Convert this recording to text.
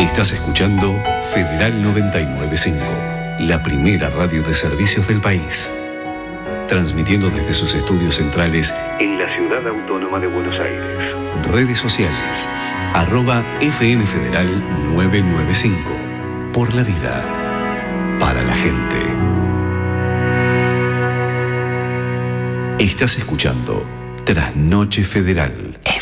Estás escuchando Federal 995, la primera radio de servicios del país. Transmitiendo desde sus estudios centrales en la Ciudad Autónoma de Buenos Aires. Redes sociales, @FM Federal 995. Por la vida, para la gente. Estás escuchando Trasnoche Federal.